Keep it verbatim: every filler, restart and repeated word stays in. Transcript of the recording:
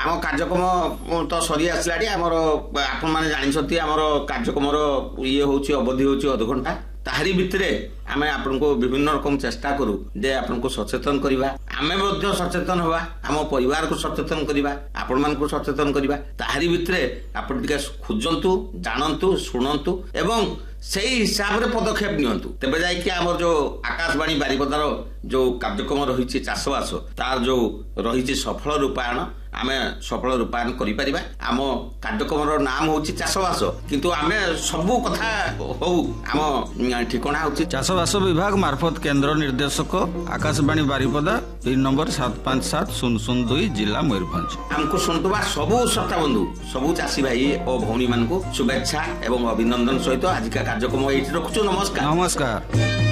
आम कार्यक्रम तो सरी आसला आपण मैंने जानी आम कार्यक्रम ये हूँ अवधि हूँ अध घंटा ताहारी भितर आम आपन को विभिन्न रकम चेष्टा करूँ जे आपन को सचेतन करवा आमे मध्य सचेतन हवा आम परिवार को सचेतन करवा आपण मान को सचेतन करवा ताहारी भितर आपण टिके खोजंतु जानंतु शुणंतु एवं से हिसाब रे पदक्षेप नियंतु तेबे जाई कि हमर जो आकाशवाणी बारिपदार जो कार्यक्रम रही चाषबास तार जो रही सफल रूपायन आमे सफल रूपायन करि परिबा आम कार्यक्रम नाम होची चाषबास किंतु आमे सबु कथा हो आम ठिकाना होची चाषबास विभाग मार्फत केंद्र निर्देशक आकाशवाणी बारिपदा पिन नंबर सात पाँच सात शून्य शून्य दुई जिला मयूरभंज हमको सुनतुबा सबु श्रोता बंधु सबु चाषी भाई और भौणी मान को शुभेच्छा एवं अभिनंदन सहित आज का कार्यक्रम एठी रखुछु। नमस्कार नमस्कार।